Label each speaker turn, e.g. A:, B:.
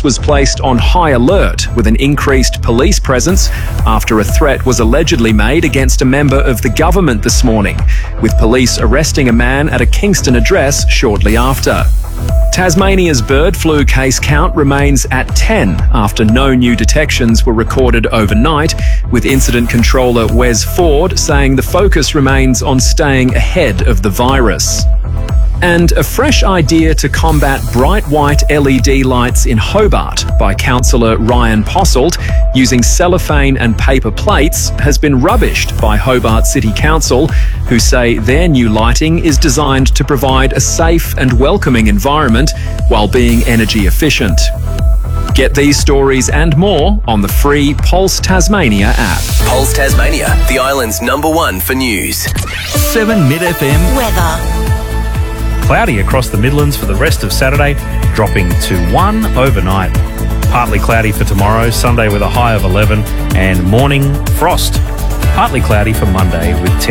A: Coast was placed on high alert with an increased police presence after a threat was allegedly made against a member of the government this morning, with police arresting a man at a Kingston address shortly after. Tasmania's bird flu case count remains at 10 after no new detections were recorded overnight, with incident controller Wes Ford saying the focus remains on staying ahead of the virus. And a fresh idea to combat bright white LED lights in Hobart by councillor Ryan Posselt using cellophane and paper plates has been rubbished by Hobart City Council, who say their new lighting is designed to provide a safe and welcoming environment while being energy efficient. Get these stories and more on the free Pulse Tasmania app.
B: Pulse Tasmania, the island's #1 for news.
C: 7 Mid FM
D: Weather.
E: Cloudy across the Midlands for the rest of Saturday, dropping to 1 overnight. Partly cloudy for tomorrow, Sunday with a high of 11, and morning frost. Partly cloudy for Monday with 10.